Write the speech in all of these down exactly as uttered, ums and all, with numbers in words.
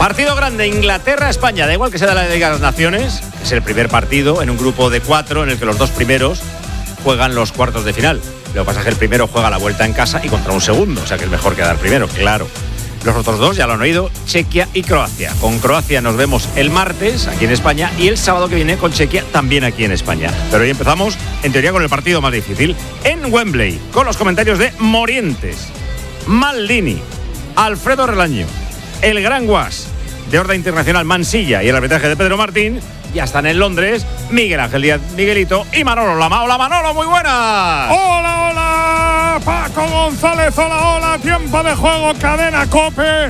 Partido grande, Inglaterra-España. Da igual que sea de la Liga de las Naciones, es el primer partido en un grupo de cuatro en el que los dos primeros juegan los cuartos de final. Lo que pasa es que el primero juega la vuelta en casa y contra un segundo, o sea que es mejor quedar primero, claro. Los otros dos ya lo han oído, Chequia y Croacia. Con Croacia nos vemos el martes aquí en España y el sábado que viene con Chequia también aquí en España. Pero hoy empezamos, en teoría, con el partido más difícil, en Wembley, con los comentarios de Morientes, Maldini, Alfredo Relaño, el Gran Guas, de orden internacional Mansilla y el arbitraje de Pedro Martín. Ya están en Londres Miguel Ángel Díaz, Miguelito y Manolo Lama. Hola Manolo, muy buenas. Hola, hola, Paco González, hola, hola, tiempo de juego, cadena COPE.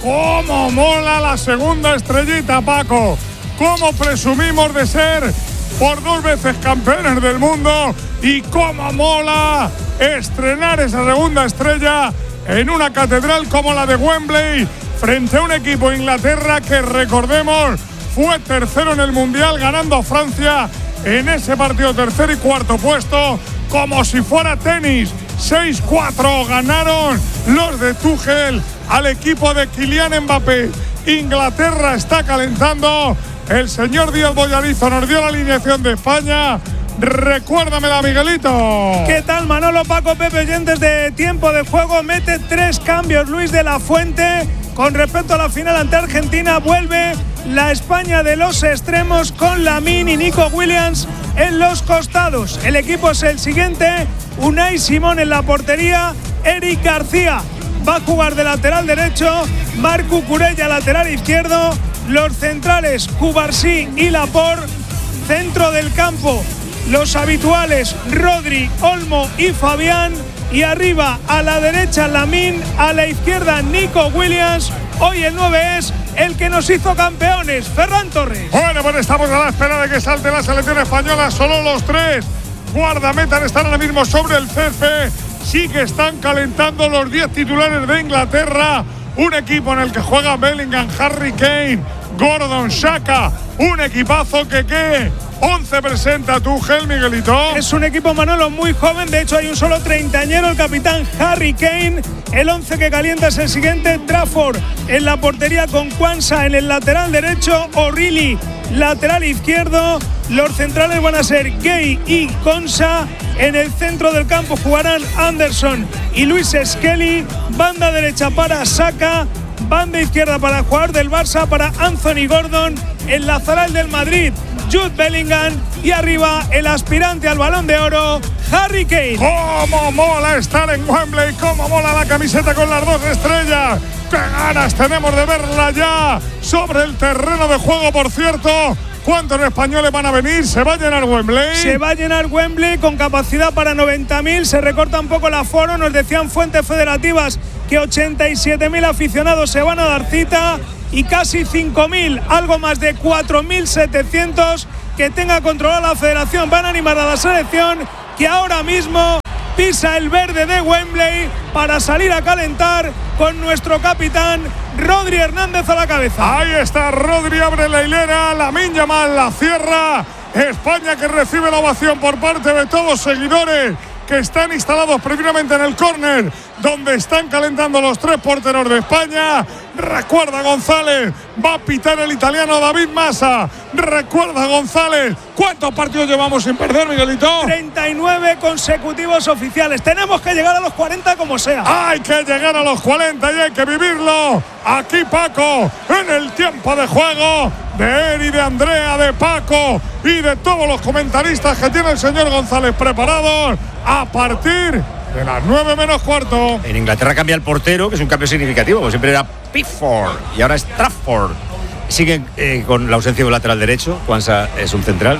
Cómo mola la segunda estrellita, Paco. Cómo presumimos de ser por dos veces campeones del mundo y cómo mola estrenar esa segunda estrella en una catedral como la de Wembley frente a un equipo de Inglaterra que, recordemos, fue tercero en el Mundial, ganando a Francia en ese partido tercer y cuarto puesto, como si fuera tenis. seis cuatro ganaron los de Tuchel al equipo de Kylian Mbappé. Inglaterra está calentando. El señor Díaz Boyarizo nos dio la alineación de España. Recuérdamela, Miguelito. ¿Qué tal, Manolo, Paco, Pepe, oyentes de Tiempo de Juego? Mete tres cambios Luis de la Fuente. Con respecto a la final ante Argentina, vuelve la España de los extremos con Lamine y Nico Williams en los costados. El equipo es el siguiente: Unai Simón en la portería, Eric García va a jugar de lateral derecho, Marc Cucurella lateral izquierdo, los centrales Cubarsí y Laporte, centro del campo los habituales Rodri, Olmo y Fabián, y arriba a la derecha Lamine, a la izquierda Nico Williams. Hoy el nueve es el que nos hizo campeones, Ferran Torres. Bueno, pues estamos a la espera de que salte la selección española. Solo los tres guardametas están ahora mismo sobre el césped. Sí que están calentando los diez titulares de Inglaterra. Un equipo en el que juega Bellingham, Harry Kane, Gordon, Xhaka. Un equipazo que qué once presenta Tuchel, Miguelito. Es un equipo, Manolo, muy joven. De hecho, hay un solo treintañero, el capitán Harry Kane. El once que calienta es el siguiente: Trafford en la portería con Kwanza en el lateral derecho, O'Reilly lateral izquierdo. Los centrales van a ser Gay y Konsa. En el centro del campo jugarán Anderson y Luis Skelly. Banda derecha para Saka. Banda izquierda para el jugador del Barça, para Anthony Gordon. Enlazará el del Madrid, Jude Bellingham, y arriba el aspirante al Balón de Oro, Harry Kane. ¡Cómo mola estar en Wembley! ¡Cómo mola la camiseta con las dos estrellas! ¡Qué ganas tenemos de verla ya sobre el terreno de juego, por cierto! ¿Cuántos españoles van a venir? ¿Se va a llenar Wembley? Se va a llenar Wembley con capacidad para noventa mil. Se recorta un poco el aforo. Nos decían fuentes federativas que ochenta y siete mil aficionados se van a dar cita y casi cinco mil, algo más de cuatro mil setecientos que tenga controlada la federación. Van a animar a la selección, que ahora mismo pisa el verde de Wembley para salir a calentar con nuestro capitán Rodri Hernández a la cabeza. Ahí está Rodri, abre la hilera, Lamine Yamal la cierra. España que recibe la ovación por parte de todos los seguidores que están instalados previamente en el córner, donde están calentando los tres porteros de España. Recuerda González, va a pitar el italiano David Massa. Recuerda González, ¿cuántos partidos llevamos sin perder, Miguelito? treinta y nueve consecutivos oficiales. Tenemos que llegar a los cuarenta como sea. Hay que llegar a los cuarenta y hay que vivirlo. Aquí Paco, en el tiempo de juego de Eri, de Andrea, de Paco y de todos los comentaristas que tiene el señor González preparados a partir de las nueve menos cuarto. En Inglaterra cambia el portero, que es un cambio significativo, porque siempre era Pickford y ahora es Trafford. Siguen eh, con la ausencia del lateral derecho. Kwanza es un central.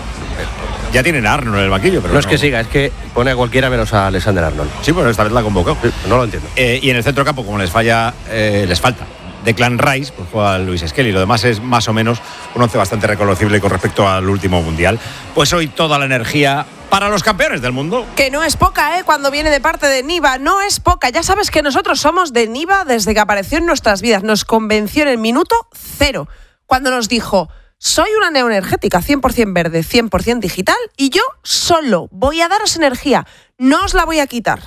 Ya tienen a Arnold en el banquillo, pero no, no es que siga, es que pone a cualquiera menos a Alexander Arnold. Sí, bueno, esta vez la ha convocado. Sí, no lo entiendo. Eh, y en el centro campo, como les falla, eh, les falta Declan Rice, pues juega Luis Skelly. Lo demás es más o menos un once bastante reconocible con respecto al último mundial. Pues hoy toda la energía para los campeones del mundo. Que no es poca, ¿eh? Cuando viene de parte de Niva, no es poca. Ya sabes que nosotros somos de Niva desde que apareció en nuestras vidas. Nos convenció en el minuto cero, cuando nos dijo: soy una neoenergética cien por ciento verde, cien por ciento digital, y yo solo voy a daros energía, no os la voy a quitar.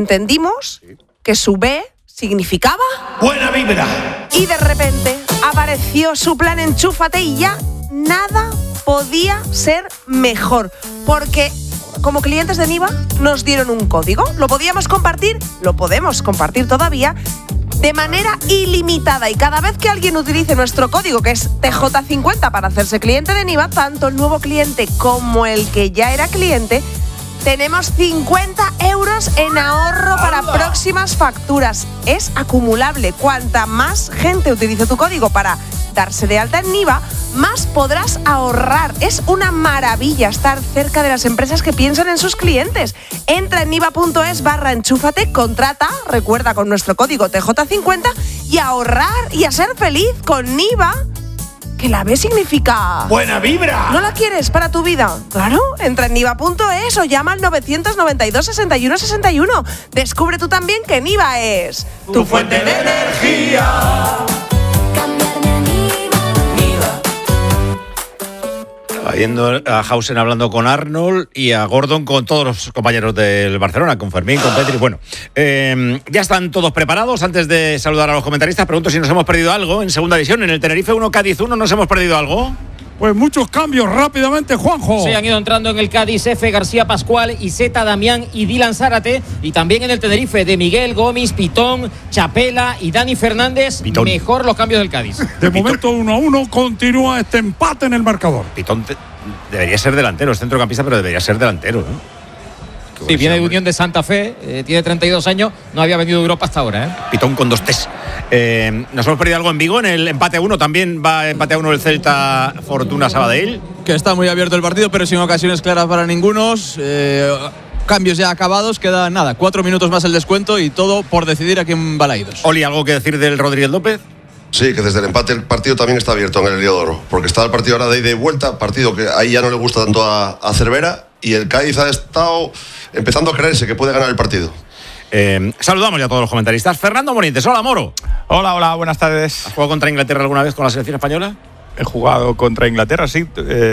Entendimos que su B significaba buena vibra. Y de repente apareció apareció su plan Enchúfate y ya nada podía ser mejor. Porque como clientes de Niva nos dieron un código. ¿Lo podíamos compartir? Lo podemos compartir todavía de manera ilimitada. Y cada vez que alguien utilice nuestro código, que es T J cincuenta, para hacerse cliente de Niva, tanto el nuevo cliente como el que ya era cliente, tenemos cincuenta euros en ahorro para próximas facturas. Es acumulable. Cuanta más gente utilice tu código para darse de alta en Niva, más podrás ahorrar. Es una maravilla estar cerca de las empresas que piensan en sus clientes. Entra en niva.es barra enchúfate, contrata, recuerda con nuestro código T J cincuenta, y a ahorrar y a ser feliz con Niva. Que la B significa ¡buena vibra! ¿No la quieres para tu vida? Claro, entra en niva.es o llama al novecientos noventa y dos, sesenta y uno sesenta y uno. Descubre tú también que Niva es tu, tu fuente de energía. Yendo a Hausen hablando con Arnold y a Gordon con todos los compañeros del Barcelona, con Fermín, con Petri. Bueno, eh, ya están todos preparados. Antes de saludar a los comentaristas, pregunto si nos hemos perdido algo en segunda división. En el Tenerife uno, Cádiz uno, ¿nos hemos perdido algo? Pues muchos cambios rápidamente, Juanjo. Sí, han ido entrando en el Cádiz F, García Pascual, Iseta, Damián y Dylan Zárate. Y también en el Tenerife de Miguel, Gómez, Pitón, Chapela y Dani Fernández. Pitón. Mejor los cambios del Cádiz. De momento uno a uno, continúa este empate en el marcador. Pitón te, debería ser delantero, es centrocampista, pero debería ser delantero, ¿no? Sí, viene de Unión de Santa Fe, eh, tiene treinta y dos años, no había venido de Europa hasta ahora, ¿eh? Pitón con dos T's. Eh, ¿Nos hemos perdido algo en Vigo? En el empate a uno también va empate a uno el Celta Fortuna Sabadell. Que está muy abierto el partido, pero sin ocasiones claras para ninguno. Eh, cambios ya acabados, queda nada, cuatro minutos más el descuento y todo por decidir aquí en Balaídos. Oli, ¿algo que decir del Rodríguez López? Sí, que desde el empate el partido también está abierto en el Heliodoro, porque está el partido ahora de ida y vuelta, partido que ahí ya no le gusta tanto a, a Cervera, y el Cádiz ha estado empezando a creerse que puede ganar el partido. Eh, saludamos ya a todos los comentaristas. Fernando Morientes, hola Moro. Hola, hola, buenas tardes. ¿Has jugado contra Inglaterra alguna vez con la selección española? He jugado contra Inglaterra, sí,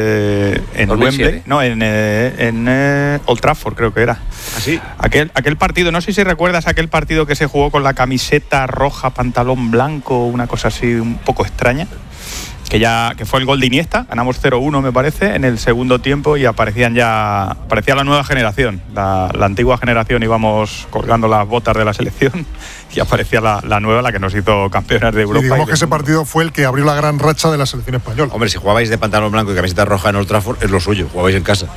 eh, en dos mil siete. Wembley, no, en, eh, en eh, Old Trafford creo que era. ¿Ah, sí? Aquel, aquel partido, no sé si recuerdas aquel partido que se jugó con la camiseta roja, pantalón blanco, una cosa así un poco extraña. Que ya que fue el gol de Iniesta, ganamos cero uno me parece en el segundo tiempo y aparecían ya aparecía la nueva generación, la, la antigua generación íbamos colgando las botas de la selección y aparecía la, la nueva, la que nos hizo campeones de Europa. Y digamos y que ese partido fue el que abrió la gran racha de la selección española. Hombre, si jugabais de pantalón blanco y camiseta roja en Old Trafford, es lo suyo, jugabais en casa.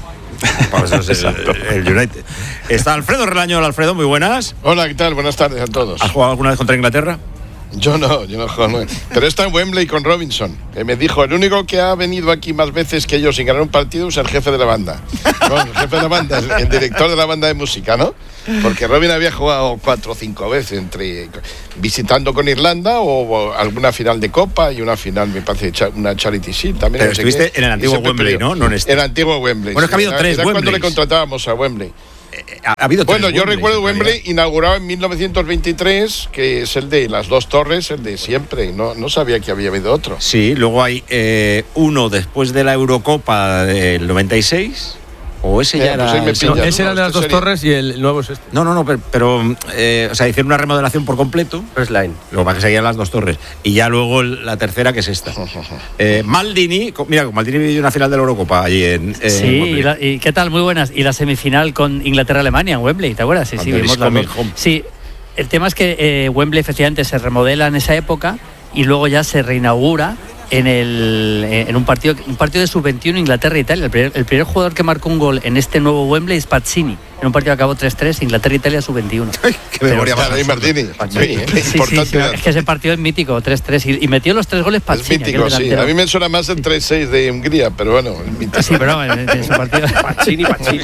Para eso es el, el United. Está Alfredo Relaño. Hola Alfredo, muy buenas. Hola, ¿qué tal? Buenas tardes a todos. ¿Has jugado alguna vez contra Inglaterra? Yo no, yo no juego. No. Pero está en Wembley con Robinson, que me dijo, el único que ha venido aquí más veces que yo sin ganar un partido es el jefe de la banda. No, el jefe de la banda, el, el director de la banda de música, ¿no? Porque Robin había jugado cuatro o cinco veces, entre visitando con Irlanda o, o alguna final de Copa y una final, me parece, una Charity Shield también. Pero no sé estuviste qué, en el antiguo Wembley, ¿no? No en este. En el antiguo Wembley. Bueno, es que ha habido sí, tres era Wembleys. cuando le contratábamos a Wembley. Ha, ha habido bueno, yo Wembleys, recuerdo Wembley inaugurado en mil novecientos veintitrés, que es el de las dos torres, el de siempre. No, no sabía que había habido otro. Sí, luego hay eh, uno después de la Eurocopa del noventa y seis. O ese ya Eh, pues era. ahí me el pillas, segundo. Ese era el de las Este dos sería- torres y el nuevo es este. No, no, no, pero, pero, eh, o sea, hicieron una remodelación por completo. Press line. Lo que pasa es que seguían las dos torres. Y ya luego el- la tercera, que es esta. Eh, Maldini, co- mira, con Maldini vivió una final de la Eurocopa allí en. en Sí, Wembley. y, la- y qué tal, muy buenas. Y la semifinal con Inglaterra-Alemania en Wembley, ¿te acuerdas? Sí, sí, Cuando vimos Liz las coming dos. home. Sí, el tema es que eh, Wembley efectivamente se remodela en esa época y luego ya se reinaugura en el en un partido un partido de sub veintiuno Inglaterra-Italia. El primer, el primer jugador que marcó un gol en este nuevo Wembley es Pazzini. En un partido que acabó tres tres, Inglaterra-Italia sub veintiuno. Qué memoria más Claro, y absurda. Martini. Sí, Sí, sí, importante sí, dato. es que ese partido es mítico, tres tres. Y, y metió los tres goles Es Pazzini. mítico, aquel sí. delantero. A mí me suena más el tres seis de Hungría, pero bueno, es mítico. Sí, pero no, en, en su partido. Pachini, Pachini.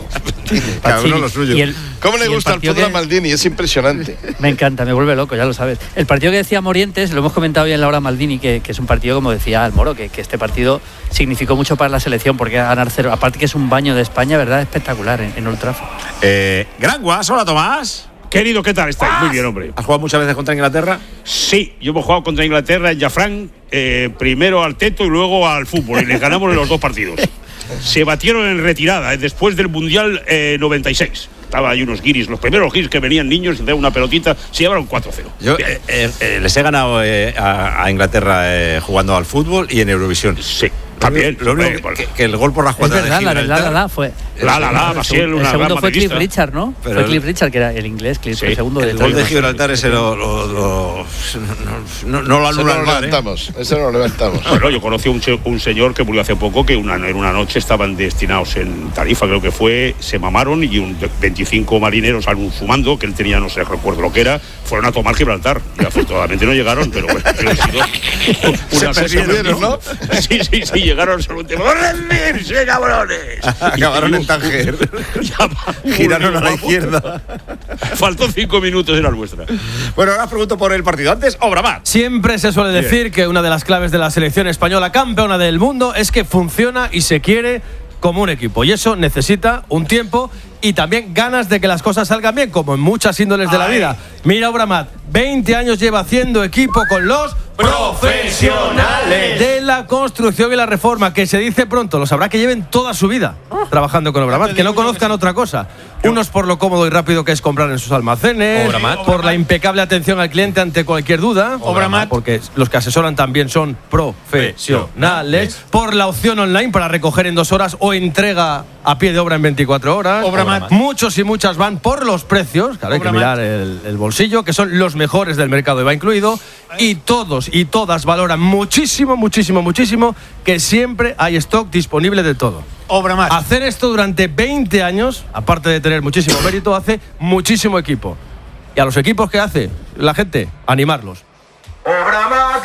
Cada uno lo suyo. Y el- ¿Cómo y le el gusta el partido fútbol a que- Maldini? Es impresionante. Me encanta, me vuelve loco, ya lo sabes. El partido que decía Morientes, lo hemos comentado hoy en la hora Maldini, que, que es un partido, como decía el Moro, que, que este partido significó mucho para la selección, porque ganar cero, aparte que es un baño de España, ¿verdad? Espectacular en, en Old Trafford. Eh, Gran Guas, hola Tomás. Querido, ¿qué tal estáis? Muy bien, hombre. ¿Has jugado muchas veces contra Inglaterra? Sí, yo hemos jugado contra Inglaterra en Jafrán, eh, primero al teto y luego al fútbol, y les ganamos en los dos partidos. Se batieron en retirada eh, después del Mundial eh, noventa y seis. estaba ahí unos guiris, los primeros guiris que venían niños de una pelotita, se llevaron cuatro cero. Yo eh, eh, les he ganado eh, a, a Inglaterra eh, jugando al fútbol y en Eurovisión. Sí. También. Lo único que, que el gol por la jugada es verdad, de la, Gibraltar, la, la, la fue. La, la, la, Maciel, una el segundo gran fue Cliff madridista. Richard, ¿no? Pero fue el- Cliff Richard, que era el inglés, Cliff, Sí, el segundo el de gol de todos. Gibraltar ese lo, lo, lo- no, no lo Ese anula no el lo VAR, ¿eh? levantamos. Ese no lo levantamos. Bueno, yo conocí a un, che- un señor que murió hace poco que una, en una noche estaban destinados en Tarifa, creo que fue, se mamaron y un veinticinco marineros, algún fumando, que él tenía, no sé, recuerdo lo que era, fueron a tomar Gibraltar. Y afortunadamente no llegaron, pero bueno, pero ha sido una Se perdieron, ¿no? Sí, sí, sí, llegaron solo un tema. ¡Rendirse, cabrones! Acabaron en Tánger. Giraron a la izquierda. Faltó cinco minutos, era nuestra. Bueno, ahora pregunto por el partido. Antes, Obramat. Siempre se suele decir que una de las claves de la selección española campeona del mundo es que funciona y se quiere como un equipo. Y eso necesita un tiempo y también ganas de que las cosas salgan bien, como en muchas índoles de la vida. Mira, Obramat, veinte años lleva haciendo equipo con los profesionales de la construcción y la reforma, que se dice pronto, lo sabrá que lleven toda su vida trabajando con Obramat, que no conozcan otra cosa. Unos por lo cómodo y rápido que es comprar en sus almacenes, Obramat. por la impecable atención al cliente ante cualquier duda, Obramat. porque los que asesoran también son profesionales, por la opción online para recoger en dos horas o entrega a pie de obra en veinticuatro horas. Obramat. Muchos y muchas van por los precios, claro, hay que Obramat. mirar el, el bolsillo, que son los mejores del mercado, y va incluido, y todos y todas valoran muchísimo, muchísimo, muchísimo que siempre hay stock disponible de todo. Obramat. Hacer esto durante veinte años, aparte de tener muchísimo mérito, hace muchísimo equipo. Y a los equipos que hace la gente, animarlos.